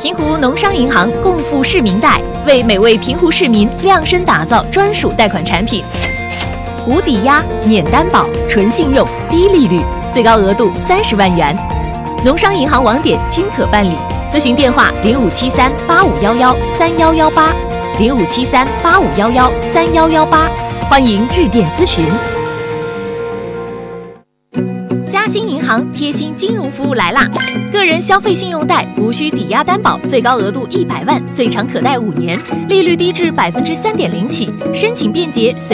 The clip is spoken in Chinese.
平湖农商银行共付市民贷，为每位平湖市民量身打造专属贷款产品，无抵押、免担保、纯信用、低利率，最高额度30万元。农商银行网点均可办理，咨询电话057385113118，057385113118，欢迎致电咨询。嘉兴银行贴心金融服务来啦！个人消费信用贷无需抵押担保，最高额度100万，最长可贷5年，利率低至3.0%起，申请便捷，随